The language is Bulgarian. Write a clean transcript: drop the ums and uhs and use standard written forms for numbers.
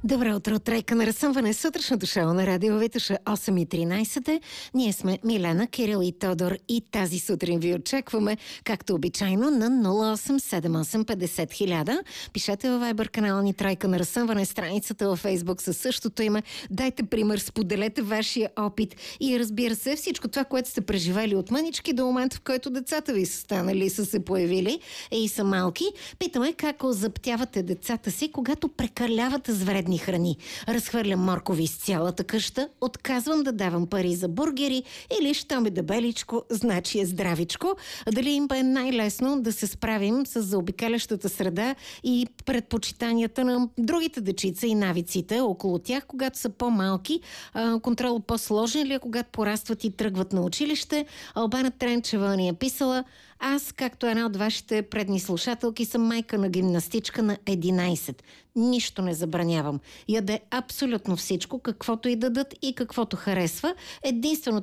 Добро утро, тройка на разсъмване. Сутрешното шоу на Радио Витуша 8:13. Ние сме Милена, Кирил и Тодор и тази сутрин ви очакваме, както обичайно, на 087850 Пишете във Viber канала ни Тройка на разсъмване, страницата във Facebook със същото име. Дайте пример, споделете вашия опит и разбира се, всичко това, което сте преживели от мънички до момента, в който децата ви са станали, са се появили и са малки. Питаме как озаптявате децата си, когато прекалявате с вредни храни. Разхвърлям моркови из цялата къща, отказвам да давам пари за бургери или що ми дебеличко, значи е здравичко. Дали им е най-лесно да се справим с заобикалящата среда и предпочитанията на другите дечица и навиците около тях, когато са по-малки, контрол по-сложен ли, когато порастват и тръгват на училище. Албана Тренчева ни е писала: аз, както една от вашите предни слушателки, съм майка на гимнастичка на 11. Нищо не забранявам. Яде абсолютно всичко, каквото и дадат и каквото харесва. Единственото,